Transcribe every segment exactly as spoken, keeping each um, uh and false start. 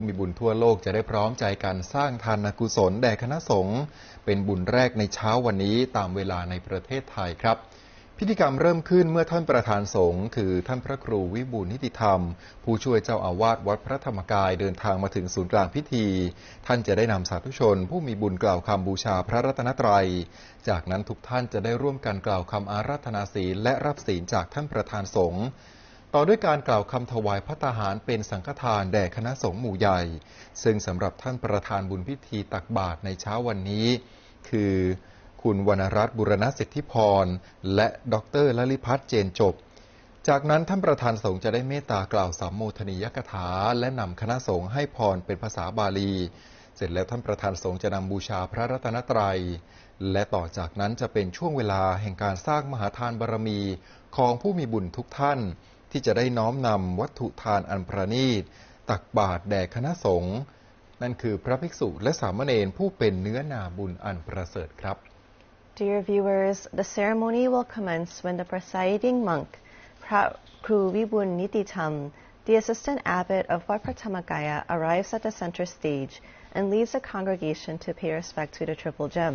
มีบุญทั่วโลกจะได้พร้อมใจกันสร้างทานกุศลแด่คณะสงฆ์เป็นบุญแรกในเช้าวันนี้ตามเวลาในประเทศไทยครับพิธีกรรมเริ่มขึ้นเมื่อท่านประธานสงฆ์คือท่านพระครูวิบูลย์นิติธรรมผู้ช่วยเจ้าอาวาสวัดพระธรรมกายเดินทางมาถึงศูนย์กลางพิธีท่านจะได้นำสาธุชนผู้มีบุญกล่าวคำบูชาพระรัตนตรัยจากนั้นทุกท่านจะได้ร่วมกันกล่าวคำอาราธนาศีลและรับศีลจากท่านประธานสงฆ์ต่อด้วยการกล่าวคำถวายภัตตาหารเป็นสังฆทานแด่คณะสงฆ์หมู่ใหญ่ซึ่งสำหรับท่านประธานบุญพิธีตักบาตรในเช้าวันนี้คือคุณวรรณรัตน์บุรณสิทธิพรและดร.ลลิภัทรเจนจบจากนั้นท่านประธานสงฆ์จะได้เมตตากล่าวสามโมทนียกถาและนำคณะสงฆ์ให้พรเป็นภาษาบาลีเสร็จแล้วท่านประธานสงฆ์จะนำบูชาพระรัตนตรัยและต่อจากนั้นจะเป็นช่วงเวลาแห่งการสร้างมหาทานบารมีของผู้มีบุญทุกท่านที่จะได้น้อมนำวัตถุทานอันประณีตตักบาตรแด่คณะสงฆ์นั่นคือพระภิกษุและสามเณรผู้เป็นเนื้อนาบุญอันประเสริฐครับ Dear viewers, the ceremony will commence when the presiding monk, Prakru Vibun Nititam, the assistant abbot of Wat Prathamagaya, arrives at the center stage and leads the congregation to pay respect to the Triple Gem.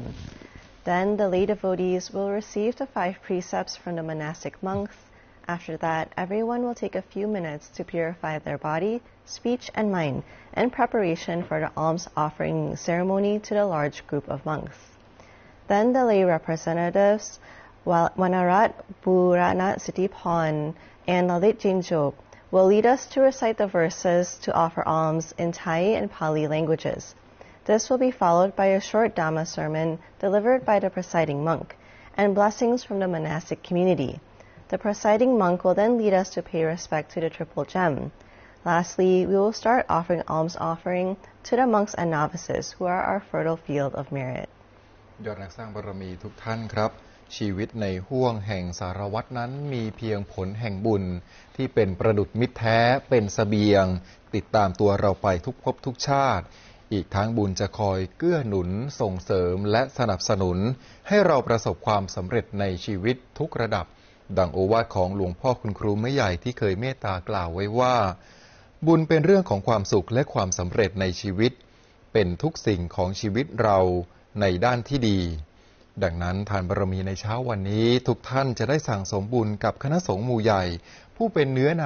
Then the lay devotees will receive the five precepts from the monastic monks. After that, everyone will take a few minutes to purify their body, speech, and mind in preparation for the alms offering ceremony to the large group of monks. Then the lay representatives, Wanarat Burana Sitipon and Lalit Jinjok, will lead us to recite the verses to offer alms in Thai and Pali languages. This will be followed by a short Dhamma sermon delivered by the presiding monk and blessings from the monastic community. The presiding monk will then lead us to pay respect to the Triple Gem. Lastly, we will start offering alms offering to the monks and novices who are our fertile field of merit. ยอดนักสร้างบารมีทุกท่านครับชีวิตในห้วงแห่งสารวัตรนั้นมีเพียงผลแห่งบุญที่เป็นประดุจมิตรแท้เป็นเสบียงติดตามตัวเราไปทุกภพทุกชาติอีกทั้งบุญจะคอยเกื้อหนุนส่งเสริมและสนับสนุนให้เราประสบความสำเร็จในชีวิตทุกระดับดังโอวาทของหลวงพ่อคุณครูไม่ใหญ่ที่เคยเมตตากล่าวไว้ว่าบุญเป็นเรื่องของความสุขและความสำเร็จในชีวิตเป็นทุกสิ่งของชีวิตเราในด้านที่ดีดังนั้นทานบารมีในเช้าวันนี้ทุกท่านจะได้สั่งสมบุญกับคณะสงฆ์หมู่ใหญ่ผู้เป็นเนื้อนา